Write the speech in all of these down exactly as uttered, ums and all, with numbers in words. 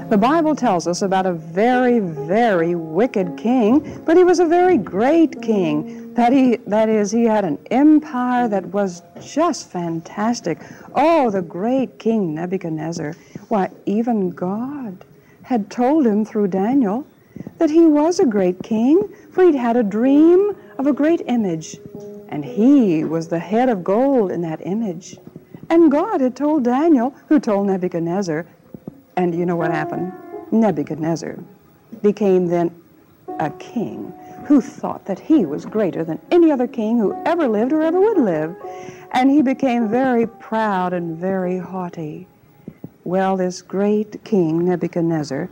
The Bible tells us about a very, very wicked king, but he was a very great king. That he, that is, he had an empire that was just fantastic. Oh, the great King Nebuchadnezzar. Why, even God had told him through Daniel that he was a great king, for he'd had a dream of a great image, and he was the head of gold in that image. And God had told Daniel, who told Nebuchadnezzar, and you know what happened? Nebuchadnezzar became then a king who thought that he was greater than any other king who ever lived or ever would live. And he became very proud and very haughty. Well, this great king, Nebuchadnezzar,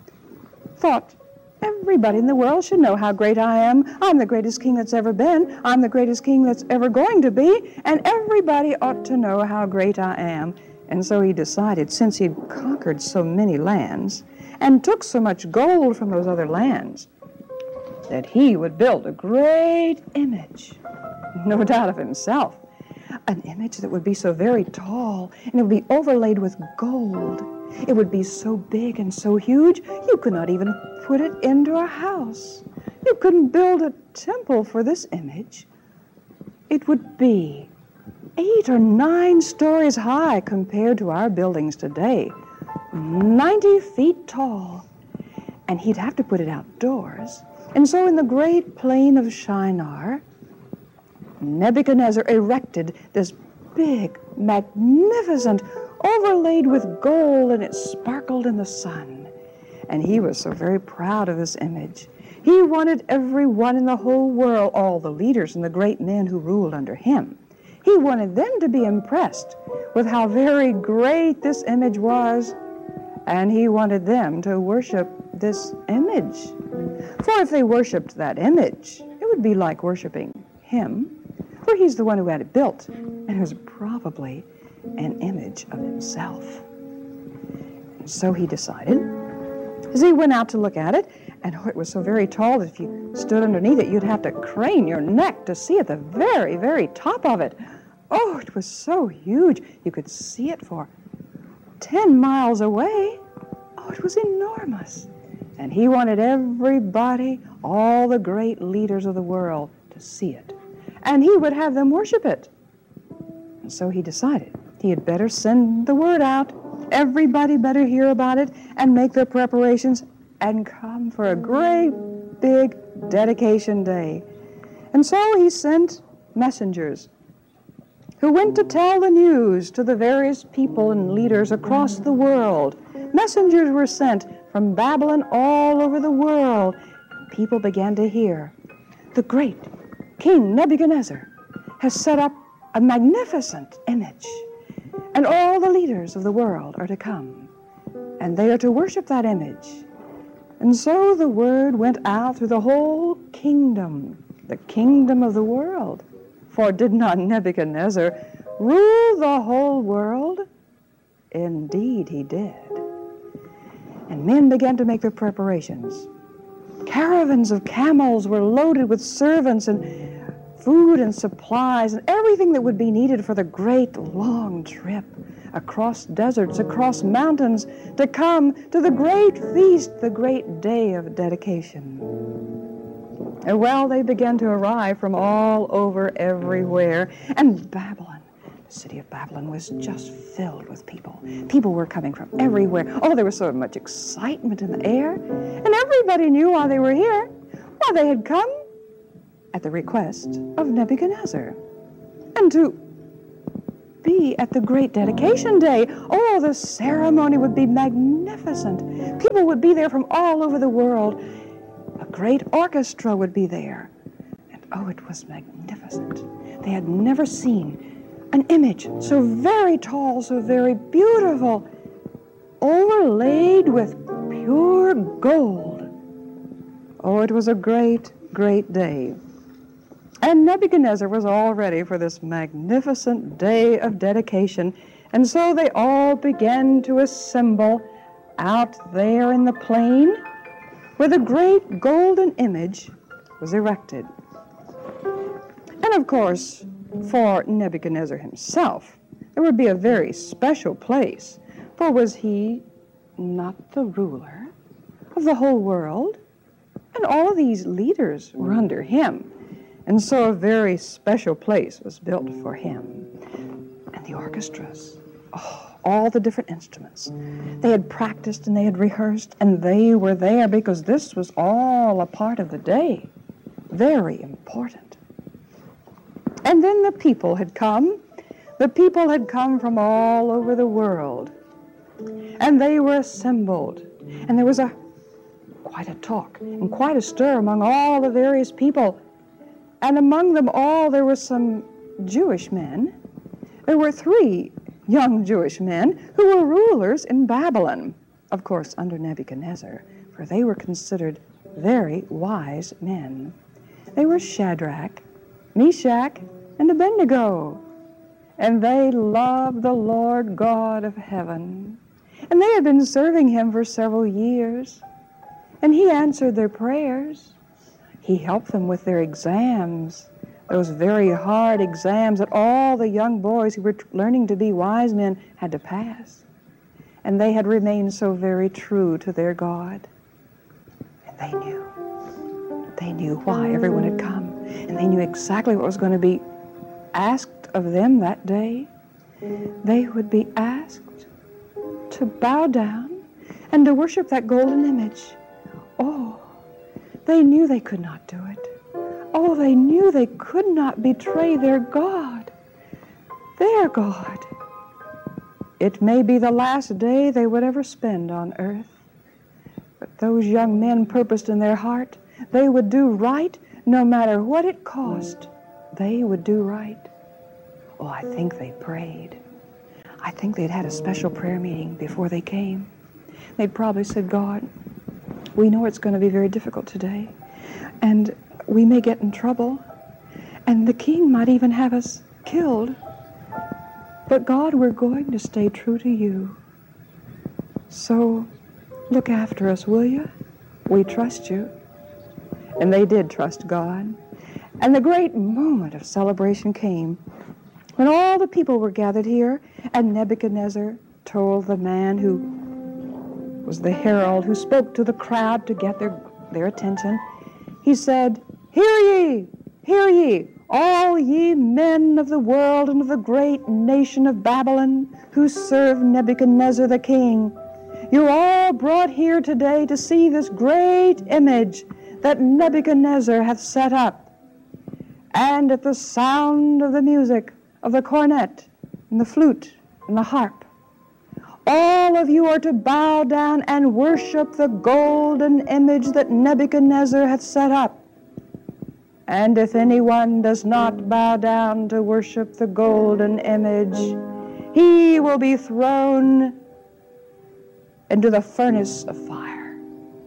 thought everybody in the world should know how great I am. I'm the greatest king that's ever been. I'm the greatest king that's ever going to be. And everybody ought to know how great I am. And so he decided, since he'd conquered so many lands and took so much gold from those other lands, that he would build a great image, no doubt of himself, an image that would be so very tall, and it would be overlaid with gold. It would be so big and so huge, you could not even put it into a house. You couldn't build a temple for this image. It would be eight or nine stories high compared to our buildings today, ninety feet tall. And he'd have to put it outdoors. And so in the great plain of Shinar, Nebuchadnezzar erected this big, magnificent, overlaid with gold, and it sparkled in the sun. And he was so very proud of this image. He wanted everyone in the whole world, all the leaders and the great men who ruled under him, he wanted them to be impressed with how very great this image was, and he wanted them to worship this image. For if they worshiped that image, it would be like worshiping him, for he's the one who had it built, and it was probably an image of himself. And so he decided, as he went out to look at it, and oh, it was so very tall that if you stood underneath it, you'd have to crane your neck to see at the very, very top of it. Oh, it was so huge, you could see it for ten miles away. Oh, it was enormous. And he wanted everybody, all the great leaders of the world, to see it. And he would have them worship it. And so he decided he had better send the word out. Everybody better hear about it and make their preparations and come for a great big dedication day. And so he sent messengers who went to tell the news to the various people and leaders across the world. Messengers were sent from Babylon all over the world. People began to hear, the great King Nebuchadnezzar has set up a magnificent image, and all the leaders of the world are to come, and they are to worship that image. And so the word went out through the whole kingdom, the kingdom of the world. For did not Nebuchadnezzar rule the whole world? Indeed he did. And men began to make their preparations. Caravans of camels were loaded with servants and food and supplies and everything that would be needed for the great long trip across deserts, across mountains, to come to the great feast, the great day of dedication. And well, they began to arrive from all over everywhere, and Babylon, the city of Babylon, was just filled with people. People were coming from everywhere. Oh, there was so much excitement in the air, and everybody knew why they were here. Why, they had come at the request of Nebuchadnezzar, and to be at the great dedication day. Oh, the ceremony would be magnificent. People would be there from all over the world. A great orchestra would be there. And oh, it was magnificent. They had never seen an image so very tall, so very beautiful, overlaid with pure gold. Oh, it was a great, great day. And Nebuchadnezzar was all ready for this magnificent day of dedication. And so they all began to assemble out there in the plain where the great golden image was erected. And of course, for Nebuchadnezzar himself, there would be a very special place, for was he not the ruler of the whole world. And all of these leaders were under him. And so a very special place was built for him. And the orchestras, oh, all the different instruments. They had practiced and they had rehearsed, and they were there because this was all a part of the day. Very important. And then the people had come. The people had come from all over the world. And they were assembled. And there was a quite a talk and quite a stir among all the various people. And among them all there were some Jewish men. There were three young Jewish men who were rulers in Babylon, of course under Nebuchadnezzar, for they were considered very wise men. They were Shadrach, Meshach, and Abednego, and they loved the Lord God of heaven, and they had been serving him for several years, and he answered their prayers. He helped them with their exams, those very hard exams that all the young boys who were learning to be wise men had to pass. And they had remained so very true to their God. And they knew. They knew why everyone had come. And they knew exactly what was going to be asked of them that day. They would be asked to bow down and to worship that golden image. Oh, they knew they could not do it. Oh, they knew they could not betray their God, their God. It may be the last day they would ever spend on earth, but those young men purposed in their heart they would do right no matter what it cost. They would do right. Oh, I think they prayed. I think they'd had a special prayer meeting before they came. They'd probably said, God, we know it's going to be very difficult today, and we may get in trouble, and the king might even have us killed. But God, we're going to stay true to you. So look after us, will you? We trust you. And they did trust God. And the great moment of celebration came when all the people were gathered here, and Nebuchadnezzar told the man who was the herald who spoke to the crowd to get their, their attention. He said, Hear ye, hear ye, all ye men of the world and of the great nation of Babylon who serve Nebuchadnezzar the king. You're all brought here today to see this great image that Nebuchadnezzar hath set up. And at the sound of the music of the cornet and the flute and the harp, all of you are to bow down and worship the golden image that Nebuchadnezzar hath set up. And if anyone does not bow down to worship the golden image, he will be thrown into the furnace of fire.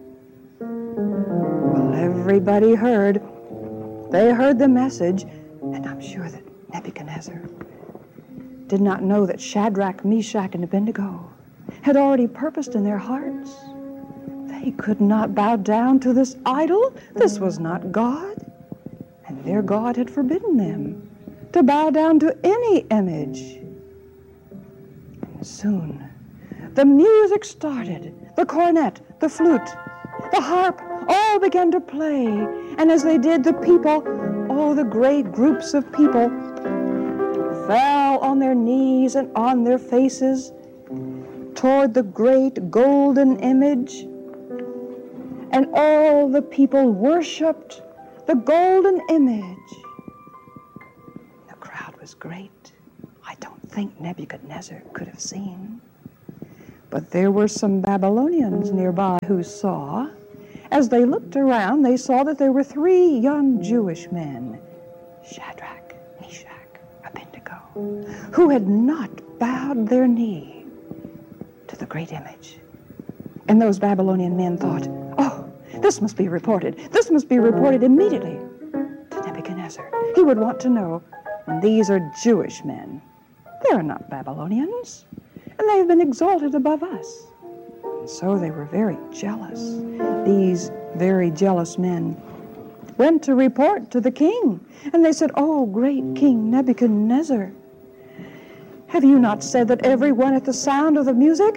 Well, everybody heard. They heard the message, and I'm sure that Nebuchadnezzar did not know that Shadrach, Meshach, and Abednego had already purposed in their hearts. They could not bow down to this idol. This was not God. And their God had forbidden them to bow down to any image. And soon, the music started. The cornet, the flute, the harp, all began to play. And as they did, the people, oh, the great groups of people, fell on their knees and on their faces toward the great golden image. And all the people worshiped the golden image. The crowd was great. I don't think Nebuchadnezzar could have seen. But there were some Babylonians nearby who saw. As they looked around, they saw that there were three young Jewish men, Shadrach, Meshach, Abednego, who had not bowed their knee to the great image. And those Babylonian men thought, oh, this must be reported. This must be reported immediately to Nebuchadnezzar. He would want to know, these are Jewish men. They're not Babylonians, and they've been exalted above us. And so they were very jealous. These very jealous men went to report to the king, and they said, oh, great King Nebuchadnezzar, have you not said that everyone at the sound of the music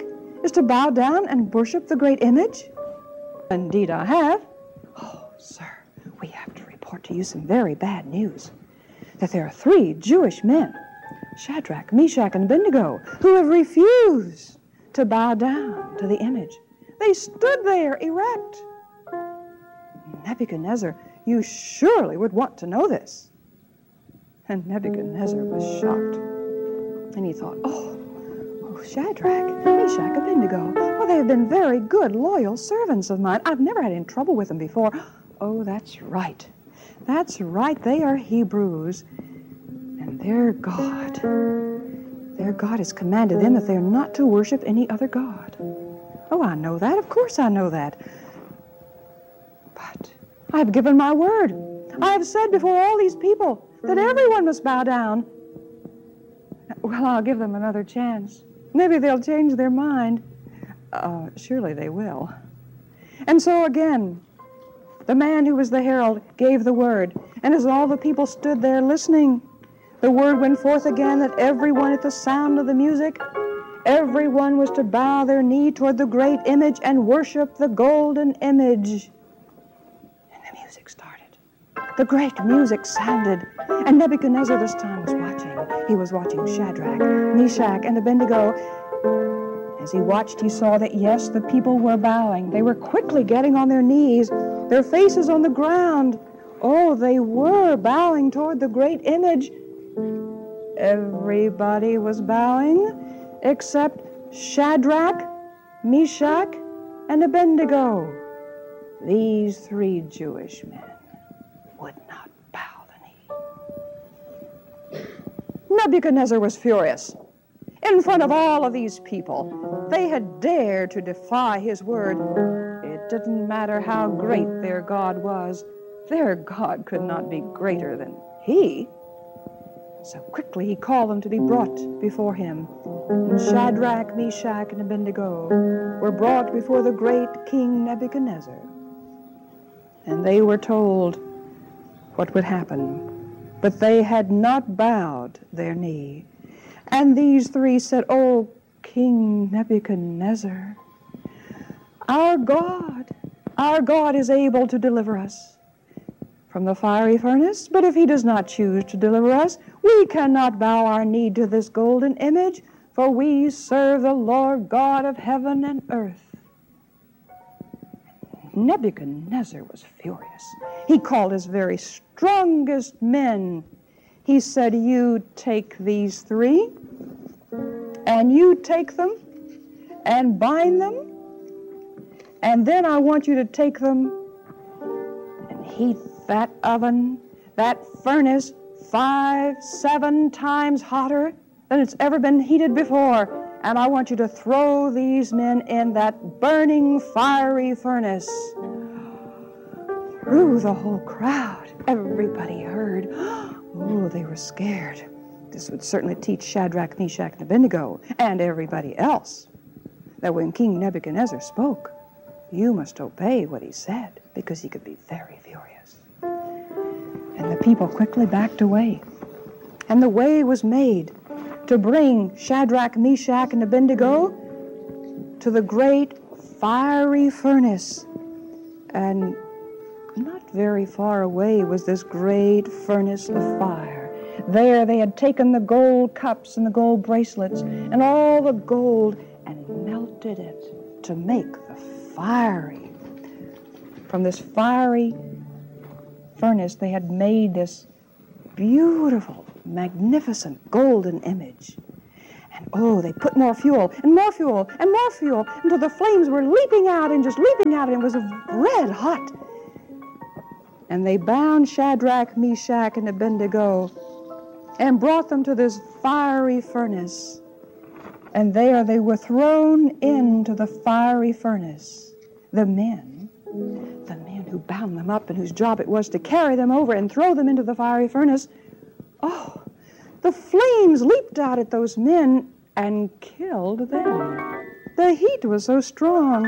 is to bow down and worship the great image? Indeed I have. Oh, sir, we have to report to you some very bad news. That there are three Jewish men, Shadrach, Meshach, and Abednego, who have refused to bow down to the image. They stood there erect. Nebuchadnezzar, you surely would want to know this. And Nebuchadnezzar was shocked. And he thought, oh, oh, Shadrach, Meshach, Abednego, well, they have been very good, loyal servants of mine. I've never had any trouble with them before. Oh, that's right. That's right. They are Hebrews. And their God, their God has commanded them that they are not to worship any other God. Oh, I know that. Of course I know that. But I've given my word. I have said before all these people that everyone must bow down. Well, I'll give them another chance. Maybe they'll change their mind. Uh, surely they will. And so again, the man who was the herald gave the word. And as all the people stood there listening, the word went forth again that everyone at the sound of the music, everyone was to bow their knee toward the great image and worship the golden image. And the music started. The great music sounded. And Nebuchadnezzar this time was watching. He was watching Shadrach, Meshach, and Abednego. As he watched, he saw that, yes, the people were bowing. They were quickly getting on their knees, their faces on the ground. Oh, they were bowing toward the great image. Everybody was bowing except Shadrach, Meshach, and Abednego. These three Jewish men would not bow the knee. Nebuchadnezzar was furious. In front of all of these people, they had dared to defy his word. It didn't matter how great their God was. Their God could not be greater than he. So quickly he called them to be brought before him. And Shadrach, Meshach, and Abednego were brought before the great King Nebuchadnezzar. And they were told what would happen. But they had not bowed their knee. And these three said, "Oh, King Nebuchadnezzar, our God, our God is able to deliver us from the fiery furnace, but if he does not choose to deliver us, we cannot bow our knee to this golden image, for we serve the Lord God of heaven and earth." Nebuchadnezzar was furious. He called his very strongest men. He said, "You take these three, and you take them, and bind them, and then I want you to take them and heat that oven, that furnace, five, seven times hotter than it's ever been heated before. And I want you to throw these men in that burning, fiery furnace." Through the whole crowd, everybody heard. Oh, they were scared. This would certainly teach Shadrach, Meshach, and Abednego, and everybody else, that when King Nebuchadnezzar spoke, you must obey what he said, because he could be very furious. And the people quickly backed away. And the way was made to bring Shadrach, Meshach, and Abednego to the great fiery furnace. And not very far away was this great furnace of fire. There they had taken the gold cups and the gold bracelets and all the gold and melted it to make the fiery. From this fiery furnace, they had made this beautiful, magnificent golden image. And oh, they put more fuel and more fuel and more fuel until the flames were leaping out and just leaping out, and it was red hot. And they bound Shadrach, Meshach, and Abednego and brought them to this fiery furnace. And there they were thrown into the fiery furnace. The men, the men who bound them up and whose job it was to carry them over and throw them into the fiery furnace, oh, the flames leaped out at those men and killed them. The heat was so strong.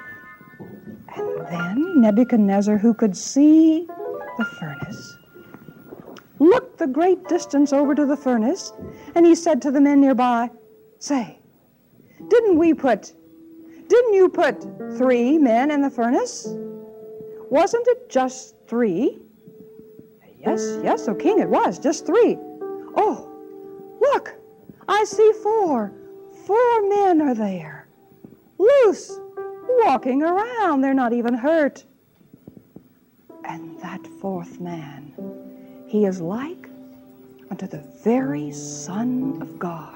And then Nebuchadnezzar, who could see the furnace, looked the great distance over to the furnace, and he said to the men nearby, "Say, didn't we put Didn't you put three men in the furnace? Wasn't it just three? Yes, yes, O king, it was just three. Oh, look, I see four. Four men are there, loose, walking around. They're not even hurt. And that fourth man, he is like unto the very Son of God.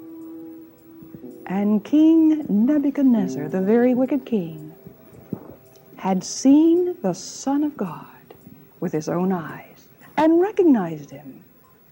And King Nebuchadnezzar, the very wicked king, had seen the Son of God with his own eyes and recognized him.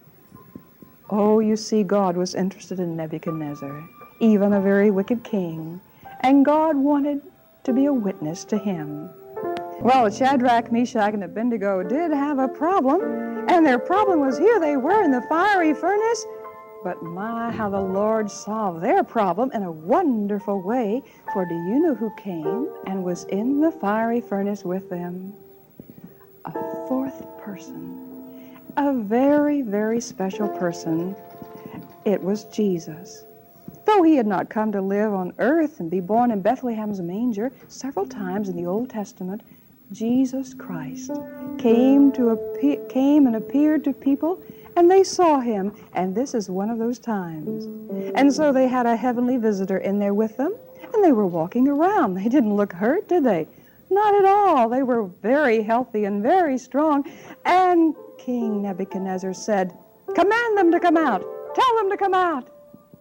Oh, you see, God was interested in Nebuchadnezzar, even a very wicked king, and God wanted to be a witness to him. Well, Shadrach, Meshach, and Abednego did have a problem, and their problem was here they were in the fiery furnace. But my, how the Lord solved their problem in a wonderful way. For do you know who came and was in the fiery furnace with them? A fourth person, a very, very special person. It was Jesus. Though he had not come to live on earth and be born in Bethlehem's manger, several times in the Old Testament, Jesus Christ came to appear, came and appeared to people, and they saw him, and this is one of those times. And so they had a heavenly visitor in there with them, and they were walking around. They didn't look hurt, did they? Not at all. They were very healthy and very strong. And King Nebuchadnezzar said, "Command them to come out. Tell them to come out."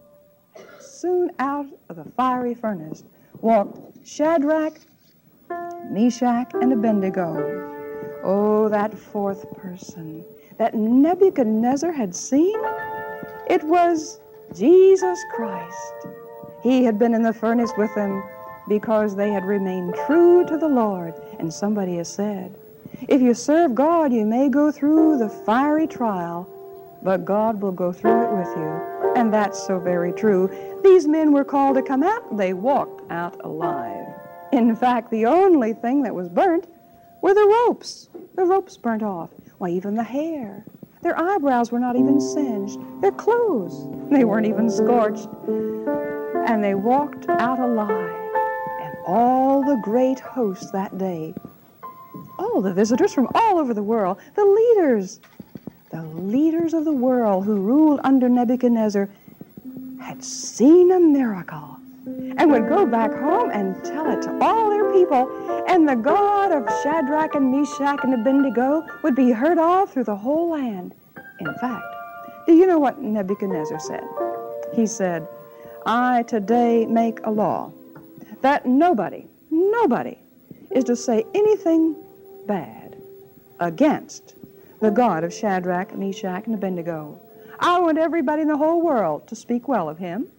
Soon out of the fiery furnace walked Shadrach, Meshach, and Abednego. Oh, that fourth person that Nebuchadnezzar had seen, it was Jesus Christ. He had been in the furnace with them because they had remained true to the Lord. And somebody has said, if you serve God, you may go through the fiery trial, but God will go through it with you. And that's so very true. These men were called to come out. They walked out alive. In fact, the only thing that was burnt were the ropes. The ropes burnt off. Why, even the hair. Their eyebrows were not even singed. Their clothes, they weren't even scorched. And they walked out alive. And all the great hosts that day, all the visitors from all over the world, the leaders, the leaders of the world who ruled under Nebuchadnezzar, had seen a miracle and would go back home and tell it to all their people. And the God of Shadrach and Meshach and Abednego would be heard of through the whole land. In fact, do you know what Nebuchadnezzar said? He said, I today make a law that nobody, nobody is to say anything bad against the God of Shadrach, Meshach, and Abednego. I want everybody in the whole world to speak well of him.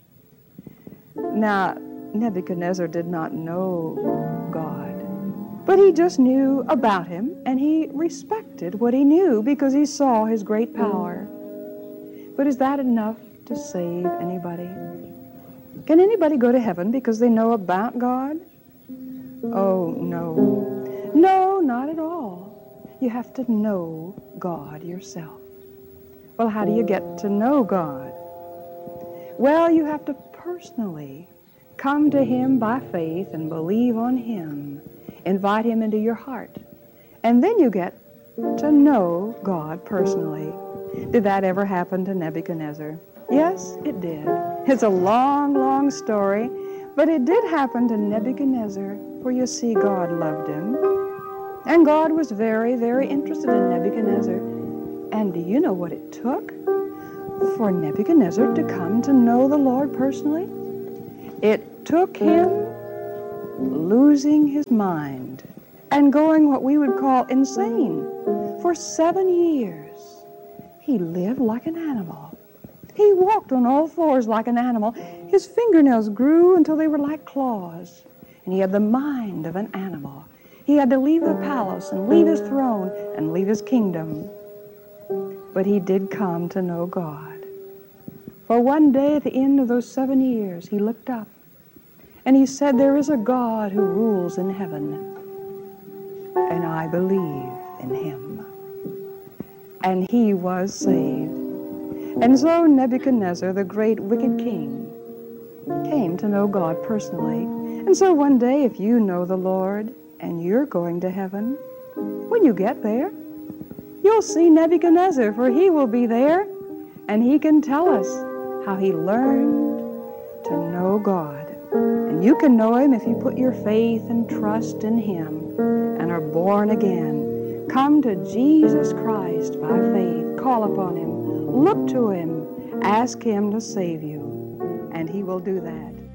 Now, Nebuchadnezzar did not know God, but he just knew about him, and he respected what he knew because he saw his great power. But is that enough to save anybody? Can anybody go to heaven because they know about God? Oh, no. No, not at all. You have to know God yourself. Well, how do you get to know God? Well, you have to personally come to him by faith and believe on him. Invite him into your heart. And then you get to know God personally. Did that ever happen to Nebuchadnezzar? Yes, it did. It's a long, long story, but it did happen to Nebuchadnezzar, for you see, God loved him. And God was very, very interested in Nebuchadnezzar. And do you know what it took for Nebuchadnezzar to come to know the Lord personally? It took him losing his mind and going what we would call insane. For seven years, he lived like an animal. He walked on all fours like an animal. His fingernails grew until they were like claws. And he had the mind of an animal. He had to leave the palace and leave his throne and leave his kingdom. But he did come to know God. For one day at the end of those seven years, he looked up and he said, there is a God who rules in heaven, and I believe in him. And he was saved. And so Nebuchadnezzar, the great wicked king, came to know God personally. And so one day, if you know the Lord and you're going to heaven, when you get there, you'll see Nebuchadnezzar, for he will be there, and he can tell us how he learned to know God. And you can know him if you put your faith and trust in him and are born again. Come to Jesus Christ by faith. Call upon him. Look to him. Ask him to save you, and he will do that.